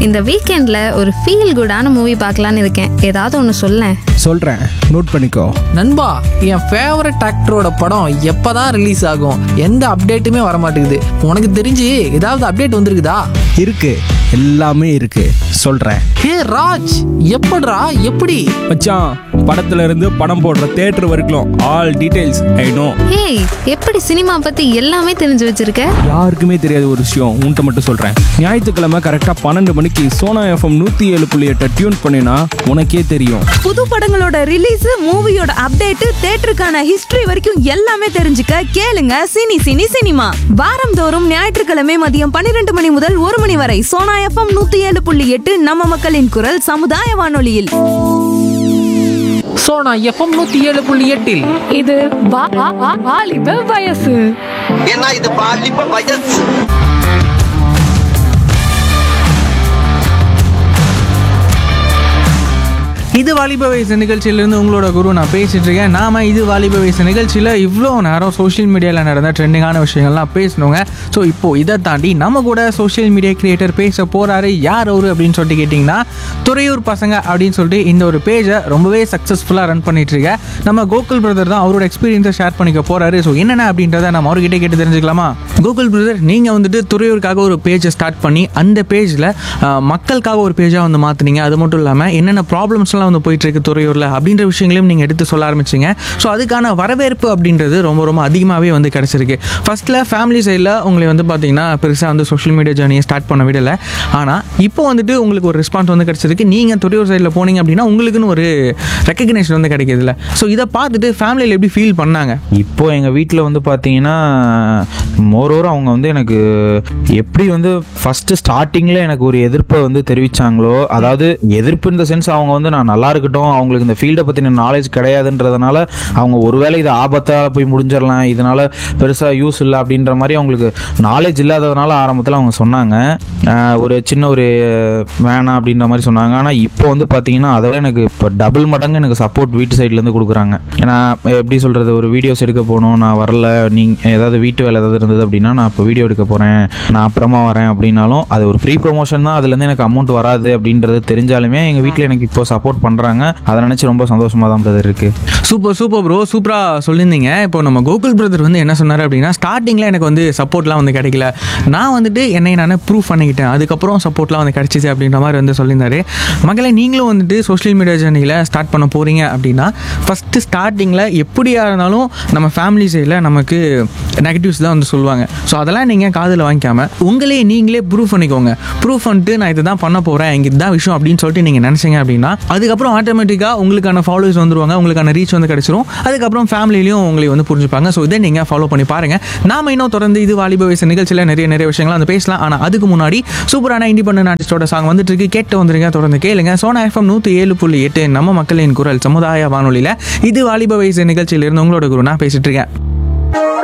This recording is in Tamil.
இந்த வீக்கெண்ட்ல ஒரு ஃபீல் குடான மூவி பார்க்கலான்னு இருக்கேன். ஏதாவது ஒன்று சொல்லேன். சொல்கிறேன், நோட் பண்ணிக்கோ. நண்பா, என் ஃபேவரட் ஆக்டரோட படம் எப்பதான் ரிலீஸ் ஆகும்? எந்த அப்டேட்டுமே வர மாட்டேங்குது. உனக்கு தெரிஞ்சு ஏதாவது அப்டேட் வந்திருக்குதா? இருக்கு, எல்லாமே இருக்கு, சொல்கிறேன். ஹே ராஜ், எப்படிடா எப்படி? மச்சான், படத்துல இருந்து படம் போடுற தியேட்டர் வரைக்கும் ஆல் டீடைல்ஸ் ஐ நோ. ஏய், எப்படி சினிமா பத்தி எல்லாமே தெரிஞ்சு வச்சிருக்க? யாருக்குமே தெரியாத ஒரு விஷயம் உன்கிட்ட மட்டும் சொல்கிறேன். ஞாயிற்றுக்கிழமை கரெக்டாக 12 மணிக்கு சோனா எஃப்எம் 107.8 டியூன் பண்ணினா உனக்கே தெரியும். புது படங்களோட ரிலீஸ், மூவியோட அப்டேட், தியேட்டருக்கான ஹிஸ்டரி வரைக்கும் எல்லாமே தெரிஞ்சுக்க கேளுங்க சினி சினி சினிமா. வாரந்தோறும் ஞாயிற்றுக்கிழமை மதியம் 12 மணி முதல் 1 மணி வரை சோனா எஃப்எம் 107.8 நம்ம மக்களின் குரல் சமுதாய வானொலியில். சோனா எஃப்எம் 107.8 இது வாலிப வயசு. ஏன்னா இது பாலிப்ப வயசு. இது வாலிப வயசு நிகழ்ச்சியிலேருந்து உங்களோட குரு நான் பேசிட்டு இருக்கேன். நாம இது வாலிப வயசு நிகழ்ச்சியில் இவ்வளோ நேரம் சோஷியல் மீடியாவில் நடந்த ட்ரெண்டிங்கான விஷயங்கள்லாம் பேசணுங்க. ஸோ இப்போது இதை தாண்டி நம்ம கூட சோஷியல் மீடியா கிரியேட்டர் பேச போகிறாரு. யார் அவரு அப்படின்னு சொல்லிட்டு கேட்டிங்கன்னா, துறையூர் பசங்க அப்படின்னு சொல்லிட்டு இந்த ஒரு பேஜை ரொம்பவே சக்ஸஸ்ஃபுல்லாக ரன் பண்ணிட்டு இருக்க நம்ம கோகுல் பிரதர் தான் அவரோட எக்ஸ்பீரியன்ஸை ஷேர் பண்ணிக்க போகிறாரு. ஸோ என்னென்ன அப்படின்றத நம்ம அவர்கிட்ட கேட்டு தெரிஞ்சுக்கலாமா? கோகுல் பிரதர், நீங்கள் வந்துட்டு துறையூருக்காக ஒரு பேஜை ஸ்டார்ட் பண்ணி அந்த பேஜில் மக்களுக்காக ஒரு பேஜாக வந்து மாற்றினீங்க. அது மட்டும் இல்லாமல் என்னென்ன ப்ராப்ளம்ஸ்லாம் வந்து போயிட்டு இருக்கு துறையூரில் அப்படின்ற விஷயங்களையும் நீங்கள் எடுத்து சொல்ல ஆரம்பிச்சிங்க. ஸோ அதுக்கான வரவேற்பு அப்படின்றது ரொம்ப ரொம்ப அதிகமாகவே வந்து கிடச்சிருக்கு. ஃபஸ்ட்டில் ஃபேமிலி சைடில் உங்களை வந்து பார்த்தீங்கன்னா பெருசாக வந்து சோஷியல் மீடியா ஜர்னியை ஸ்டார்ட் பண்ண விடலை. ஆனால் இப்போ வந்துட்டு உங்களுக்கு ஒரு ரெஸ்பான்ஸ் வந்து கிடச்சிருக்கு. நீங்கள் துறையூர் சைடில் போனீங்க அப்படின்னா உங்களுக்குன்னு ஒரு ரெக்கக்னேஷன் வந்து கிடைக்கிதுல்ல. ஸோ இதை பார்த்துட்டு ஃபேமிலியில் எப்படி ஃபீல் பண்ணாங்க? இப்போ எங்கள் வீட்டில் வந்து பார்த்தீங்கன்னா மோரோவர் அவங்க வந்து எனக்கு எப்படி வந்து ஃபஸ்ட்டு ஸ்டார்டிங்கில் எனக்கு ஒரு எதிர்ப்பை வந்து தெரிவித்தாங்களோ, அதாவது எதிர்ப்பு இந்த சென்ஸ் அவங்க வந்து நான் நல்லா இருக்கட்டும், அவங்களுக்கு இந்த ஃபீல்டை பற்றின நாலேஜ் கிடையாதுன்றதுனால அவங்க ஒருவேளை இது ஆபத்தாக போய் முடிஞ்சிடலாம், இதனால் பெருசாக யூஸ் இல்லை அப்படின்ற மாதிரி அவங்களுக்கு நாலேஜ் இல்லாததுனால ஆரம்பத்தில் அவங்க சொன்னாங்க. ஒரு சின்ன ஒரு வேணாம் அப்படின்ற மாதிரி சொன்னாங்க. ஆனால் இப்போ வந்து பார்த்தீங்கன்னா அதெல்லாம் எனக்கு இப்போ டபுள் மடங்கு எனக்கு சப்போர்ட் வீட்டு சைட்லேருந்து கொடுக்குறாங்க. ஏன்னா எப்படி சொல்கிறது, ஒரு வீடியோஸ் எடுக்க போகணும், நான் வரல, நீங்கள் ஏதாவது வீட்டு வேலை ஏதாவது இருந்தது அப்படின்னா நான் இப்போ வீடியோ எடுக்க போகிறேன், நான் அப்புறமா வரேன் அப்படின்னாலும் அது ஒரு ஃப்ரீ ப்ரொமோஷன் தான், அதுலேருந்து எனக்கு அமௌண்ட் வராது அப்படின்றது தெரிஞ்சாலுமே எங்கள் வீட்டில் எனக்கு இப்போ சப்போர்ட் பண்ணுறாங்க. அதை நினச்சி ரொம்ப சந்தோஷமாக தான் பிரதர் இருக்குது. சூப்பர் ப்ரோ, சூப்பராக சொல்லியிருந்தீங்க. இப்போ நம்ம கோகுல் பிரதர் வந்து என்ன சொன்னார் அப்படின்னா, ஸ்டார்டிங்கில் எனக்கு வந்து சப்போர்ட்லாம் வந்து கிடைக்கல, நான் வந்துட்டு என்னை நான் ப்ரூவ் பண்ணிக்கிட்டேன், அதுக்கப்புறம் சப்போர்ட்லாம் வந்து கிடச்சிச்சு அப்படின்ற மாதிரி வந்து சொல்லியிருந்தாரு. மகளே, நீங்களும் வந்துட்டு சோஷியல் மீடியா ஜர்னியில் ஸ்டார்ட் பண்ண போகிறீங்க அப்படின்னா ஃபஸ்ட்டு ஸ்டார்டிங்கில் எப்படியா இருந்தாலும் நம்ம ஃபேமிலி சைடில் நமக்கு நெகட்டிவ்ஸ் தான் வந்து சொல்லுவாங்க. ஸோ அதெல்லாம் நீங்கள் காதில் வாங்கிக்காமல் நீங்களே ப்ரூவ் பண்ணிக்கோங்க. ப்ரூவ் பண்ணிட்டு நான் இதை தான் பண்ண போகிறேன், இங்கே இதுதான் விஷயம் அப்படின்னு சொல்லிட்டு நீங்கள் நினச்சிங்க அப்படின்னா அதுக்கப்புறம் ஆட்டோமேட்டிக்காக உங்களுக்கான ஃபாலோவர்ஸ் வந்துருவாங்க, உங்களுக்கான ரீச் வந்து கிடச்சிரும். அதுக்கப்புறம் ஃபேமிலியிலையும் உங்களை வந்து புரிஞ்சுப்பாங்க. ஸோ இதை நீங்கள் ஃபாலோ பண்ணி பாருங்கள். நாம இன்னும் தொடர்ந்து இது வாலிப வயசு நிகழ்ச்சியில் நிறைய விஷயங்கள் வந்து பேசலாம். ஆனால் அதுக்கு முன்னாடி சூப்பரான இண்டிபெண்டன்ட் ஆர்டிஸ்டோட சாங் வந்துட்டு இருக்கு, கேட்டு வந்துருங்க. தொடர்ந்து கேளுங்க. சோனா எஃப்எம் 107.8 நம்ம மக்களின் குரல் சமுதாய வானொலியில் இது வாலிப வயசு நிகழ்ச்சியிலிருந்து உங்களோட குரு நான் பேசிட்டு இருக்கேன்.